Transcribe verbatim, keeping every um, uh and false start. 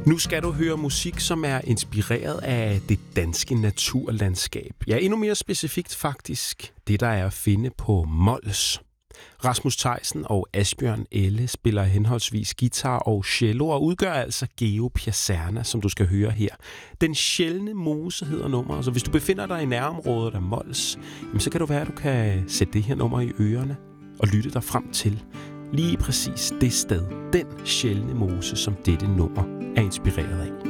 Nu skal du høre musik, som er inspireret af det danske naturlandskab. Ja, endnu mere specifikt faktisk det, der er at finde på Mols. Rasmus Theisen og Asbjørn Elle spiller henholdsvis guitar og cello og udgør altså Geo Piacerna, som du skal høre her. Den sjældne mose hedder nummeret, så hvis du befinder dig i nærområdet af Mols, så kan du være, at du kan sætte det her nummer i ørerne og lytte dig frem til lige præcis det sted, den sjældne mose, som dette nummer er inspireret af.